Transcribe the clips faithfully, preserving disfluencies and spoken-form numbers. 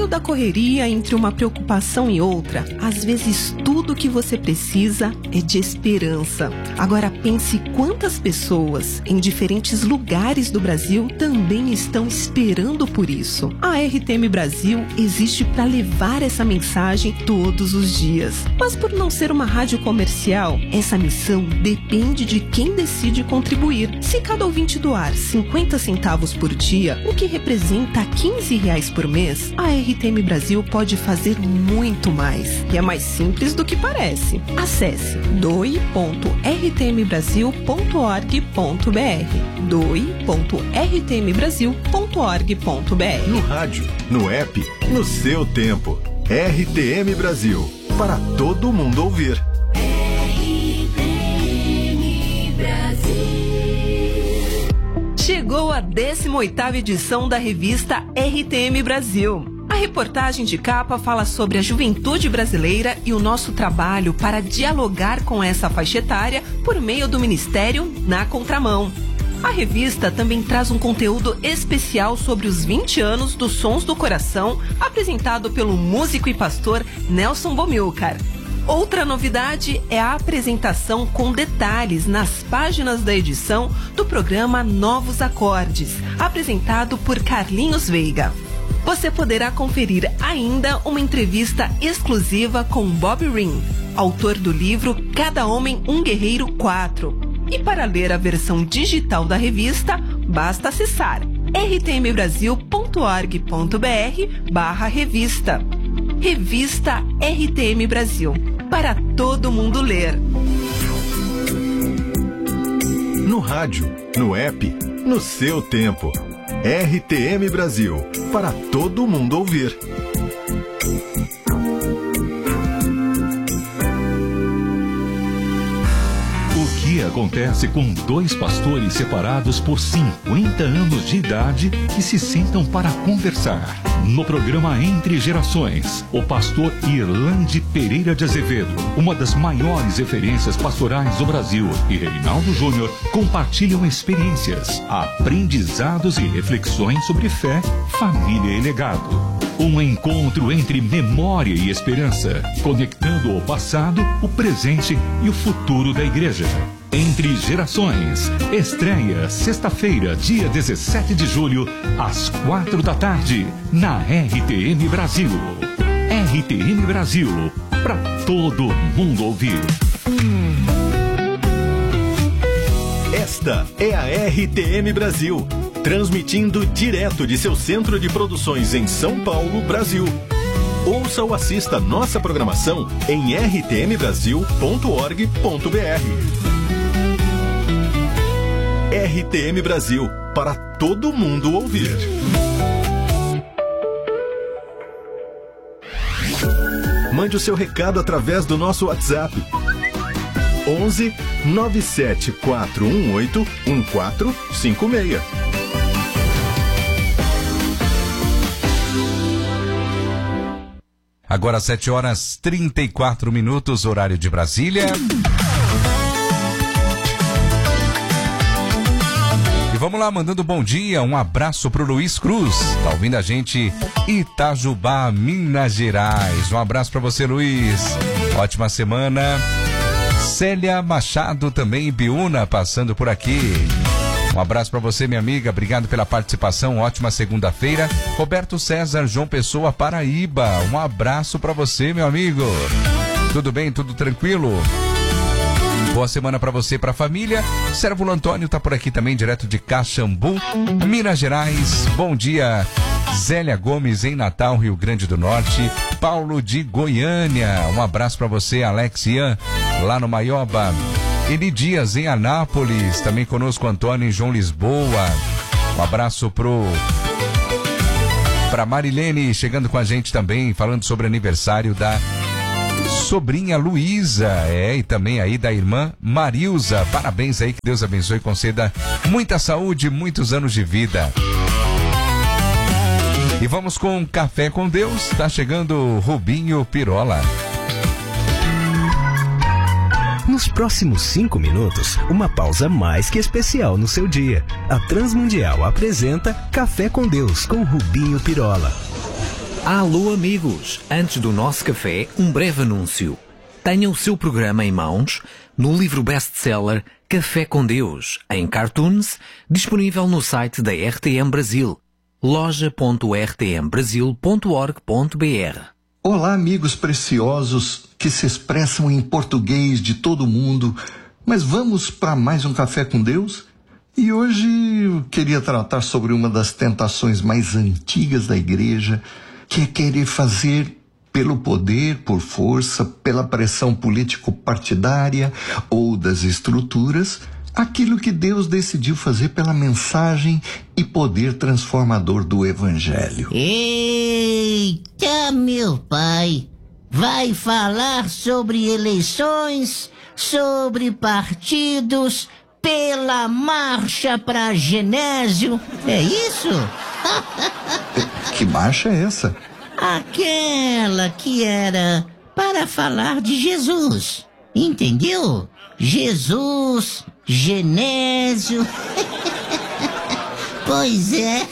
da correria, entre uma preocupação e outra, às vezes tudo que você precisa é de esperança. Agora pense quantas pessoas em diferentes lugares do Brasil também estão esperando por isso. A R T M Brasil existe para levar essa mensagem todos os dias. Mas por não ser uma rádio comercial, essa missão depende de quem decide contribuir. Se cada ouvinte doar cinquenta centavos por dia, o que representa quinze reais por mês, a R T M Brasil pode fazer muito mais. E é mais simples do que parece. Acesse doe ponto r t m brasil ponto org ponto b r doe ponto r t m brasil ponto org ponto b r. No rádio, no app, no seu tempo. R T M Brasil, para todo mundo ouvir. R T M Brasil. Chegou a décima oitava edição da revista R T M Brasil. A reportagem de capa fala sobre a juventude brasileira e o nosso trabalho para dialogar com essa faixa etária por meio do Ministério Na Contramão. A revista também traz um conteúdo especial sobre os vinte anos dos Sons do Coração, apresentado pelo músico e pastor Nelson Bomilcar. Outra novidade é a apresentação com detalhes nas páginas da edição do programa Novos Acordes, apresentado por Carlinhos Veiga. Você poderá conferir ainda uma entrevista exclusiva com Bob Ring, autor do livro Cada Homem um Guerreiro quatro. E para ler a versão digital da revista, basta acessar r t m brasil ponto org ponto b r barra revista. Revista R T M Brasil, para todo mundo ler. No rádio, no app, no seu tempo. R T M Brasil, para todo mundo ouvir. O que acontece com dois pastores separados por cinquenta anos de idade que se sentam para conversar? No programa Entre Gerações, o pastor Irlande Pereira de Azevedo, uma das maiores referências pastorais do Brasil, e Reinaldo Júnior compartilham experiências, aprendizados e reflexões sobre fé, família e legado. Um encontro entre memória e esperança, conectando o passado, o presente e o futuro da igreja. Entre Gerações, estreia sexta-feira, dia dezessete de julho, às quatro da tarde, na R T M Brasil. R T M Brasil, para todo mundo ouvir. Esta é a R T M Brasil, transmitindo direto de seu centro de produções em São Paulo, Brasil. Ouça ou assista nossa programação em r t m brasil ponto org ponto b r. R T M Brasil, para todo mundo ouvir. Mande o seu recado através do nosso WhatsApp. onze nove sete quatro um oito um quatro cinco seis. Agora sete horas e trinta e quatro minutos, horário de Brasília. E vamos lá, mandando bom dia, um abraço pro Luiz Cruz. Tá ouvindo a gente? Itajubá, Minas Gerais. Um abraço pra você, Luiz. Ótima semana. Célia Machado também em Biúna, passando por aqui. Um abraço para você, minha amiga. Obrigado pela participação. Ótima segunda-feira. Roberto César, João Pessoa, Paraíba. Um abraço para você, meu amigo. Tudo bem? Tudo tranquilo? Boa semana para você e para a família. Sérvulo Antônio tá por aqui também, direto de Caxambu, Minas Gerais. Bom dia. Zélia Gomes em Natal, Rio Grande do Norte. Paulo de Goiânia. Um abraço para você, Alex Ian, lá no Maioba. Eli Dias em Anápolis, também conosco Antônio em João Lisboa. Um abraço pro pra Marilene, chegando com a gente também, falando sobre o aniversário da sobrinha Luísa, é, e também aí da irmã Marilza. Parabéns aí, que Deus abençoe e conceda muita saúde, muitos anos de vida. E vamos com Café com Deus, tá chegando Rubinho Pirola. Nos próximos cinco minutos, uma pausa mais que especial no seu dia. A Transmundial apresenta Café com Deus com Rubinho Pirola. Alô, amigos! Antes do nosso café, um breve anúncio. Tenha o seu programa em mãos no livro best-seller Café com Deus, em cartoons, disponível no site da R T M Brasil, loja ponto r t m brasil ponto org ponto b r. Olá, amigos preciosos que se expressam em português de todo mundo, mas vamos para mais um Café com Deus? E hoje eu queria tratar sobre uma das tentações mais antigas da igreja, que é querer fazer pelo poder, por força, pela pressão político-partidária ou das estruturas, aquilo que Deus decidiu fazer pela mensagem e poder transformador do Evangelho. Eita, meu pai! Vai falar sobre eleições, sobre partidos, pela marcha para Genésio, é isso? Que marcha é essa? Aquela que era para falar de Jesus, entendeu? Jesus, Genésio. Pois é,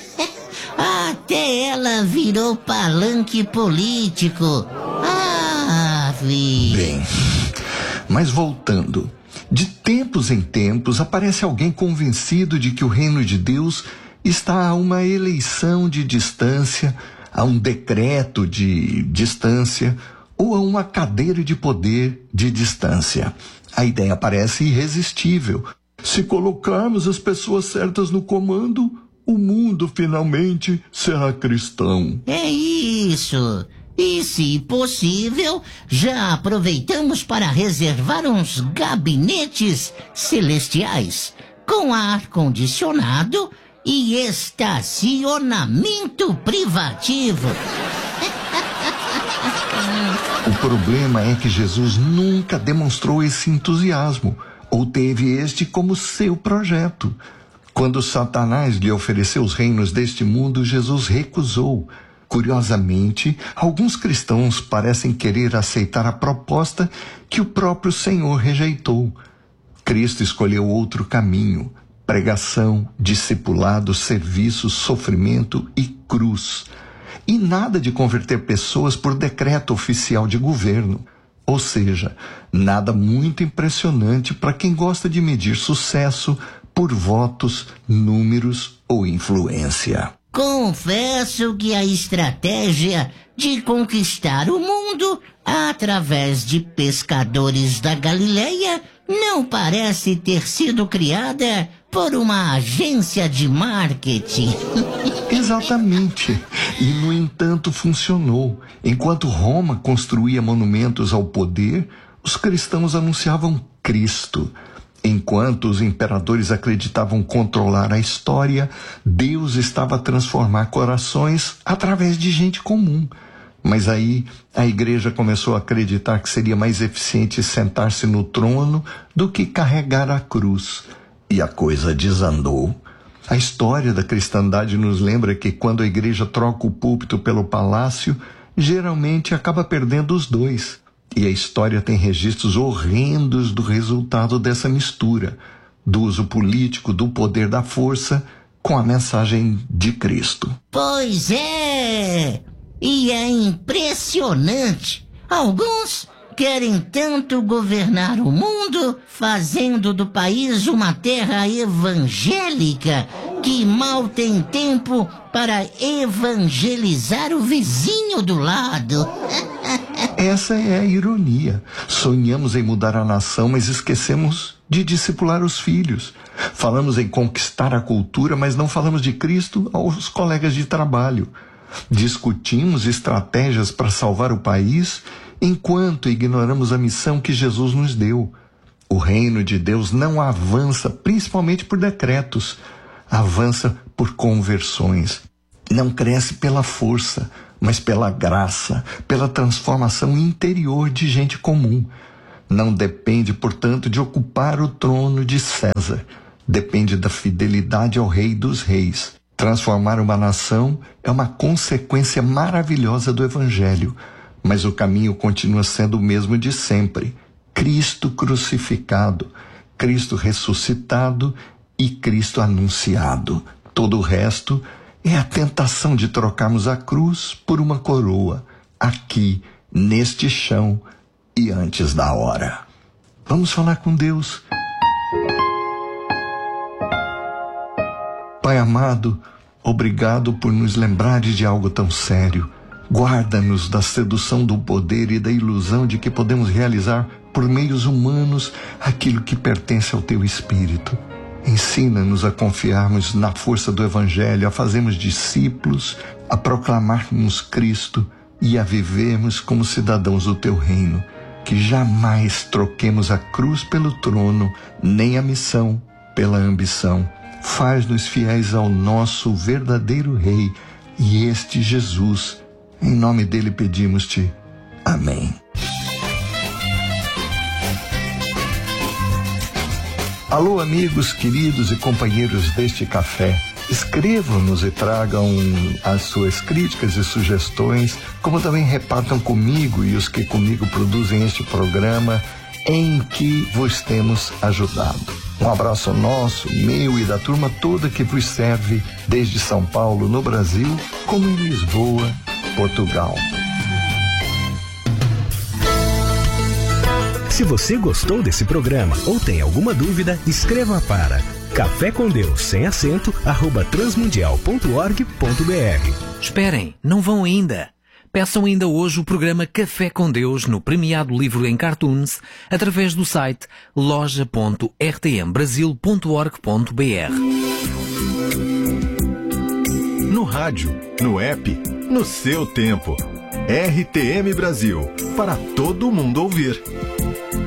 até ela virou palanque político. Ah, vi. Bem, mas voltando, de tempos em tempos aparece alguém convencido de que o reino de Deus está a uma eleição de distância, a um decreto de distância ou a uma cadeira de poder de distância. A ideia parece irresistível. Se colocarmos as pessoas certas no comando, o mundo finalmente será cristão. É isso. E, se possível, já aproveitamos para reservar uns gabinetes celestiais com ar-condicionado e estacionamento privativo. O problema é que Jesus nunca demonstrou esse entusiasmo, ou teve este como seu projeto. Quando Satanás lhe ofereceu os reinos deste mundo, Jesus recusou. Curiosamente, alguns cristãos parecem querer aceitar a proposta que o próprio Senhor rejeitou. Cristo escolheu outro caminho: pregação, discipulado, serviço, sofrimento e cruz. E nada de converter pessoas por decreto oficial de governo. Ou seja, nada muito impressionante para quem gosta de medir sucesso por votos, números ou influência. Confesso que a estratégia de conquistar o mundo através de pescadores da Galileia não parece ter sido criada por uma agência de marketing. Exatamente. E, no entanto, funcionou. Enquanto Roma construía monumentos ao poder, os cristãos anunciavam Cristo. Enquanto os imperadores acreditavam controlar a história, Deus estava a transformar corações através de gente comum. Mas aí a igreja começou a acreditar que seria mais eficiente sentar-se no trono do que carregar a cruz. E a coisa desandou. A história da cristandade nos lembra que quando a igreja troca o púlpito pelo palácio, geralmente acaba perdendo os dois. E a história tem registros horrendos do resultado dessa mistura, do uso político do poder da força com a mensagem de Cristo. Pois é! E é impressionante. Alguns querem tanto governar o mundo, fazendo do país uma terra evangélica, que mal tem tempo para evangelizar o vizinho do lado. Essa é a ironia. Sonhamos em mudar a nação, mas esquecemos de discipular os filhos. Falamos em conquistar a cultura, mas não falamos de Cristo aos colegas de trabalho. Discutimos estratégias para salvar o país, enquanto ignoramos a missão que Jesus nos deu. O reino de Deus não avança, principalmente por decretos. Avança por conversões. Não cresce pela força, mas pela graça, pela transformação interior de gente comum. Não depende, portanto, de ocupar o trono de César. Depende da fidelidade ao Rei dos Reis. Transformar uma nação é uma consequência maravilhosa do Evangelho, mas o caminho continua sendo o mesmo de sempre: Cristo crucificado, Cristo ressuscitado e Cristo anunciado. Todo o resto é a tentação de trocarmos a cruz por uma coroa, aqui, neste chão e antes da hora. Vamos falar com Deus. Pai amado, obrigado por nos lembrares de algo tão sério. Guarda-nos da sedução do poder e da ilusão de que podemos realizar por meios humanos aquilo que pertence ao Teu Espírito. Ensina-nos a confiarmos na força do Evangelho, a fazermos discípulos, a proclamarmos Cristo e a vivermos como cidadãos do Teu reino. Que jamais troquemos a cruz pelo trono, nem a missão pela ambição. Faz-nos fiéis ao nosso verdadeiro Rei, e este Jesus. Em nome dele pedimos-te. Amém. Alô, amigos queridos e companheiros deste café. Escrevam-nos e tragam as suas críticas e sugestões, como também repartam comigo e os que comigo produzem este programa, em que vos temos ajudado. Um abraço nosso, meu e da turma toda que vos serve desde São Paulo, no Brasil, como em Lisboa, Portugal. Se você gostou desse programa ou tem alguma dúvida, escreva para café com Deus sem acento arroba transmundial ponto org ponto br. Esperem, não vão ainda. Peçam ainda hoje o programa Café com Deus no premiado livro em cartoons através do site loja ponto r t m brasil ponto org ponto br. No rádio, no app, no seu tempo. R T M Brasil, para todo mundo ouvir.